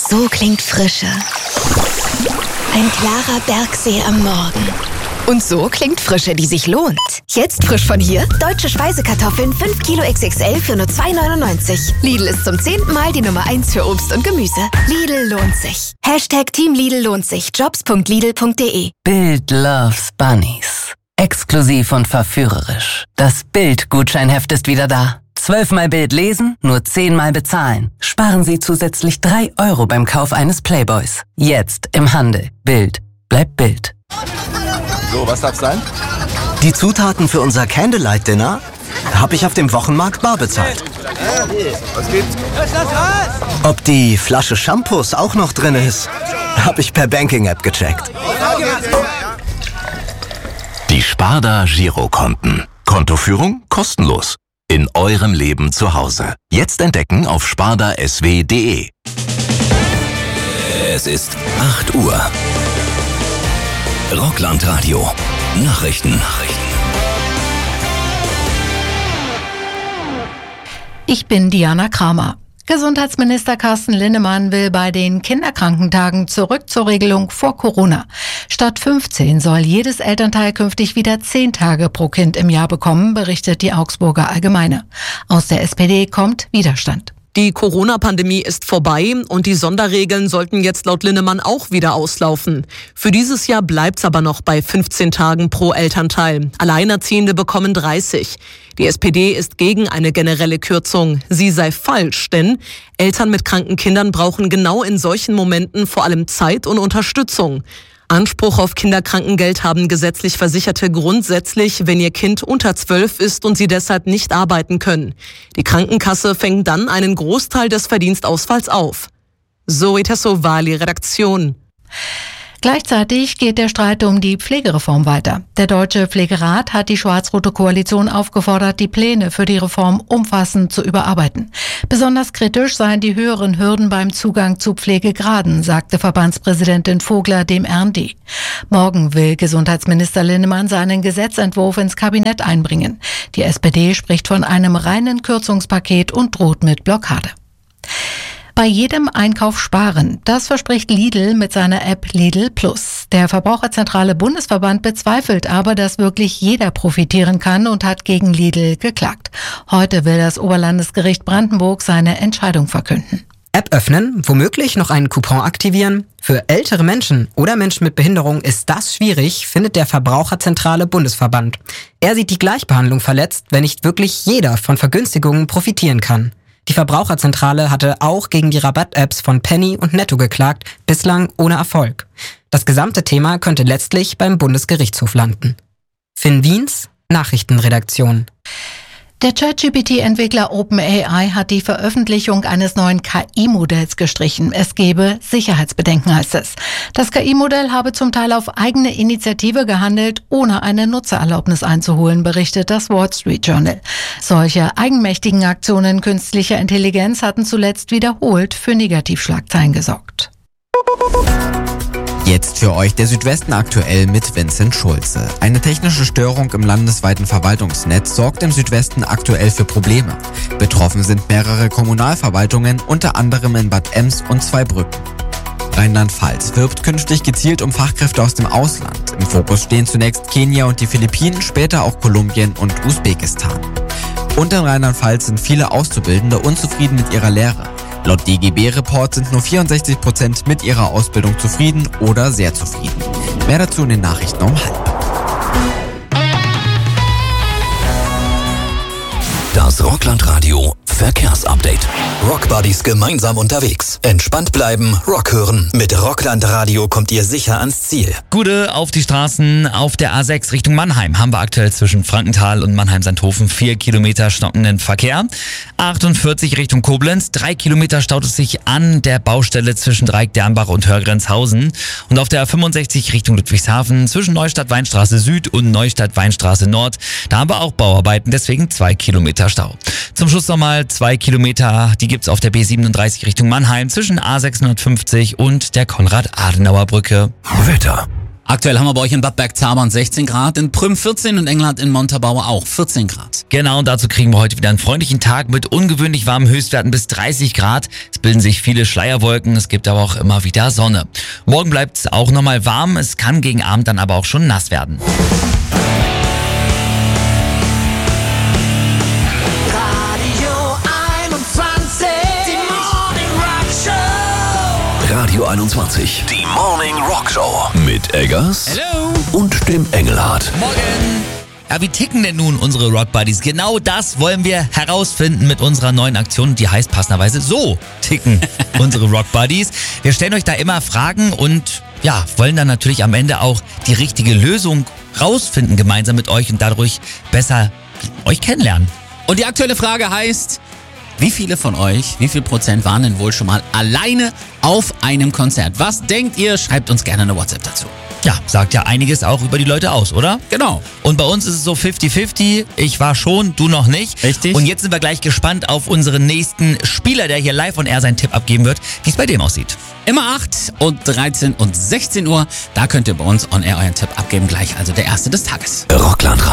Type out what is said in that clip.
So klingt Frische. Ein klarer Bergsee am Morgen. Und so klingt Frische, die sich lohnt. Jetzt frisch von hier, deutsche Speisekartoffeln 5 Kilo XXL für nur 2,99. Lidl ist zum 10. Mal die Nummer 1 für Obst und Gemüse. Lidl lohnt sich. #Team Lidl lohnt sich. Jobs.lidl.de. Bild loves Bunnies. Exklusiv und verführerisch. Das Bild-Gutscheinheft ist wieder da. 12-mal Bild lesen, nur 10-mal bezahlen. Sparen Sie zusätzlich 3 € beim Kauf eines Playboys. Jetzt im Handel. Bild. Bleibt Bild. So, was darf's sein? Die Zutaten für unser Candlelight-Dinner habe ich auf dem Wochenmarkt bar bezahlt. Was gibt's? Ob die Flasche Shampoos auch noch drin ist, habe ich per Banking-App gecheckt. Die Sparda Girokonten. Kontoführung kostenlos. In eurem Leben zu Hause. Jetzt entdecken auf spardasw.de. Es ist 8 Uhr. Rockland-Radio. Nachrichten. Ich bin Diana Kramer. Gesundheitsminister Carsten Linnemann will bei den Kinderkrankentagen zurück zur Regelung vor Corona. Statt 15 soll jedes Elternteil künftig wieder 10 Tage pro Kind im Jahr bekommen, berichtet die Augsburger Allgemeine. Aus der SPD kommt Widerstand. Die Corona-Pandemie ist vorbei und die Sonderregeln sollten jetzt laut Linnemann auch wieder auslaufen. Für dieses Jahr bleibt's aber noch bei 15 Tagen pro Elternteil. Alleinerziehende bekommen 30. Die SPD ist gegen eine generelle Kürzung. Sie sei falsch, denn Eltern mit kranken Kindern brauchen genau in solchen Momenten vor allem Zeit und Unterstützung. Anspruch auf Kinderkrankengeld haben gesetzlich Versicherte grundsätzlich, wenn ihr Kind unter 12 ist und sie deshalb nicht arbeiten können. Die Krankenkasse fängt dann einen Großteil des Verdienstausfalls auf. Zoe Tassovali, Redaktion. Gleichzeitig geht der Streit um die Pflegereform weiter. Der Deutsche Pflegerat hat die schwarz-rote Koalition aufgefordert, die Pläne für die Reform umfassend zu überarbeiten. Besonders kritisch seien die höheren Hürden beim Zugang zu Pflegegraden, sagte Verbandspräsidentin Vogler dem RND. Morgen will Gesundheitsminister Linnemann seinen Gesetzentwurf ins Kabinett einbringen. Die SPD spricht von einem reinen Kürzungspaket und droht mit Blockade. Bei jedem Einkauf sparen. Das verspricht Lidl mit seiner App Lidl Plus. Der Verbraucherzentrale Bundesverband bezweifelt aber, dass wirklich jeder profitieren kann und hat gegen Lidl geklagt. Heute will das Oberlandesgericht Brandenburg seine Entscheidung verkünden. App öffnen, womöglich noch einen Coupon aktivieren. Für ältere Menschen oder Menschen mit Behinderung ist das schwierig, findet der Verbraucherzentrale Bundesverband. Er sieht die Gleichbehandlung verletzt, wenn nicht wirklich jeder von Vergünstigungen profitieren kann. Die Verbraucherzentrale hatte auch gegen die Rabatt-Apps von Penny und Netto geklagt, bislang ohne Erfolg. Das gesamte Thema könnte letztlich beim Bundesgerichtshof landen. Finn Wiens, Nachrichtenredaktion. Der ChatGPT-Entwickler OpenAI hat die Veröffentlichung eines neuen KI-Modells gestrichen. Es gebe Sicherheitsbedenken, heißt es. Das KI-Modell habe zum Teil auf eigene Initiative gehandelt, ohne eine Nutzererlaubnis einzuholen, berichtet das Wall Street Journal. Solche eigenmächtigen Aktionen künstlicher Intelligenz hatten zuletzt wiederholt für Negativschlagzeilen gesorgt. Jetzt für euch der Südwesten aktuell mit Vincent Schulze. Eine technische Störung im landesweiten Verwaltungsnetz sorgt im Südwesten aktuell für Probleme. Betroffen sind mehrere Kommunalverwaltungen, unter anderem in Bad Ems und Zweibrücken. Rheinland-Pfalz wirbt künftig gezielt um Fachkräfte aus dem Ausland. Im Fokus stehen zunächst Kenia und die Philippinen, später auch Kolumbien und Usbekistan. Und in Rheinland-Pfalz sind viele Auszubildende unzufrieden mit ihrer Lehre. Laut DGB-Report sind nur 64% mit ihrer Ausbildung zufrieden oder sehr zufrieden. Mehr dazu in den Nachrichten um 12:30. Das Rockland-Radio Verkehrsupdate. Rockbuddies gemeinsam unterwegs. Entspannt bleiben, Rock hören. Mit Rockland-Radio kommt ihr sicher ans Ziel. Gute auf die Straßen. Auf der A6 Richtung Mannheim haben wir aktuell zwischen Frankenthal und Mannheim-Sandhofen 4 Kilometer stockenden Verkehr. 48 Richtung Koblenz. 3 Kilometer staut es sich an der Baustelle zwischen Dreieck-Dernbach und Hörgrenzhausen. Und auf der A65 Richtung Ludwigshafen zwischen Neustadt-Weinstraße Süd und Neustadt-Weinstraße Nord. Da haben wir auch Bauarbeiten, deswegen 2 Kilometer Stau. Zum Schluss nochmal 2 Kilometer, die gibt's auf der B37 Richtung Mannheim zwischen A650 und der Konrad-Adenauer-Brücke. Wetter. Aktuell haben wir bei euch in Bad Bergzabern 16 Grad, in Prüm 14 und Engelhardt in Montabaur auch 14 Grad. Genau, und dazu kriegen wir heute wieder einen freundlichen Tag mit ungewöhnlich warmen Höchstwerten bis 30 Grad. Es bilden sich viele Schleierwolken, es gibt aber auch immer wieder Sonne. Morgen bleibt es auch nochmal warm, es kann gegen Abend dann aber auch schon nass werden. Radio 21, die Morning Rock Show mit Eggers Hello. Und dem Engelhardt. Morgen. Ja, wie ticken denn nun unsere Rock Buddies? Genau das wollen wir herausfinden mit unserer neuen Aktion, die heißt passenderweise so ticken unsere Rock Buddies. Wir stellen euch da immer Fragen und ja, wollen dann natürlich am Ende auch die richtige Lösung rausfinden gemeinsam mit euch und dadurch besser euch kennenlernen. Und die aktuelle Frage heißt, wie viele von euch, wie viel Prozent waren denn wohl schon mal alleine auf einem Konzert? Was denkt ihr? Schreibt uns gerne eine WhatsApp dazu. Ja, sagt ja einiges auch über die Leute aus, oder? Genau. Und bei uns ist es so 50-50. Ich war schon, du noch nicht. Richtig. Und jetzt sind wir gleich gespannt auf unseren nächsten Spieler, der hier live on air seinen Tipp abgeben wird, wie es bei dem aussieht. Immer 8 und 13 und 16 Uhr. Da könnt ihr bei uns on air euren Tipp abgeben. Gleich also der erste des Tages. Rockland